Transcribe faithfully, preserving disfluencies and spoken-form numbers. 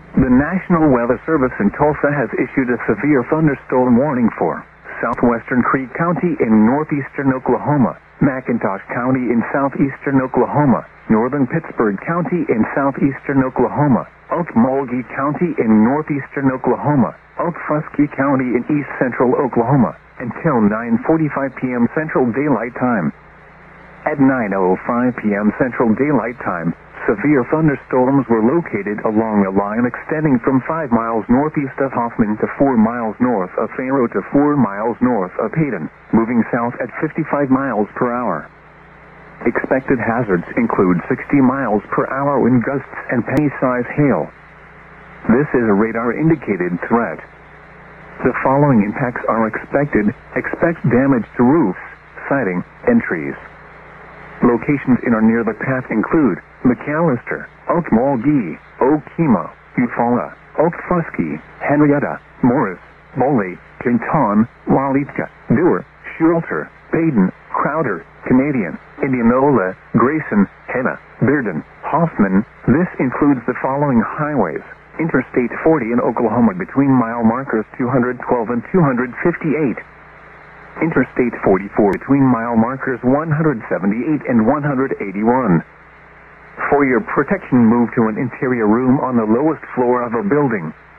The National Weather Service in Tulsa has issued a severe thunderstorm warning for southwestern Creek County in northeastern Oklahoma, McIntosh County in southeastern Oklahoma, northern Pittsburgh County in southeastern Oklahoma, Okmulgee County in northeastern Oklahoma, Okfuskee County in east central Oklahoma, until nine forty-five p m Central Daylight Time. At nine oh five p m Central Daylight Time, severe thunderstorms were located along a line extending from five miles northeast of Hoffman to four miles north of Faro to four miles north of Hayden, moving south at fifty-five miles per hour. Expected hazards include sixty miles per hour wind gusts and penny-size hail. This is a radar-indicated threat. The following impacts are expected. Expect damage to roofs, siding, and trees. Locations in or near the path include McAllister, Okmulgee, Okemo, Eufaula, Okfuskee, Henrietta, Morris, Boley, Canton, Walitka, Dewar, Schulter, Baden, Crowder, Canadian, Indianola, Grayson, Henna, Bearden, Hoffman. This includes the following highways: Interstate forty in Oklahoma between mile markers two hundred twelve and two hundred fifty-eight. Interstate forty-four between mile markers one hundred seventy-eight and one hundred eighty-one. For your protection, move to an interior room on the lowest floor of a building.